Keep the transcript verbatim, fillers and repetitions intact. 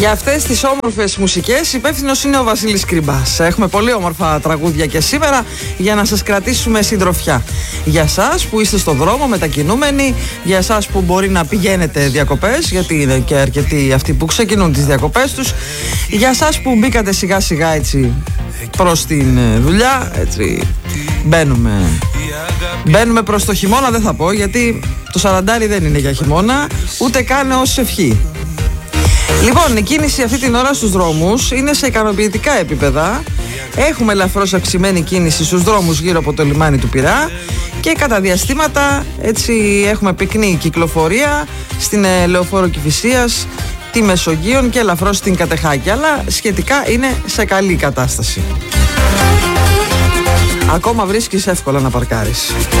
Για αυτές τις όμορφες μουσικές υπεύθυνος είναι ο Βασίλης Κριμπάς. Έχουμε πολύ όμορφα τραγούδια και σήμερα για να σας κρατήσουμε συντροφιά. Για σας που είστε στο δρόμο μετακινούμενοι, για σας που μπορεί να πηγαίνετε διακοπές, γιατί είναι και αρκετοί αυτοί που ξεκινούν τις διακοπές τους, για σας που μπήκατε σιγά σιγά έτσι προς την δουλειά, έτσι μπαίνουμε, μπαίνουμε προς το χειμώνα, δεν θα πω, γιατί το σαραντάρι δεν είναι για χειμώνα, ούτε καν ως ευχή. Λοιπόν, η κίνηση αυτή την ώρα στους δρόμους είναι σε ικανοποιητικά επίπεδα. Έχουμε ελαφρώς αυξημένη κίνηση στους δρόμους γύρω από το λιμάνι του Πειραιά και κατά διαστήματα έτσι έχουμε πυκνή κυκλοφορία στην Λεωφόρο Κηφισίας, τη Μεσογείων και ελαφρώς στην Κατεχάκη, αλλά σχετικά είναι σε καλή κατάσταση. Ακόμα βρίσκεις εύκολα να παρκάρεις.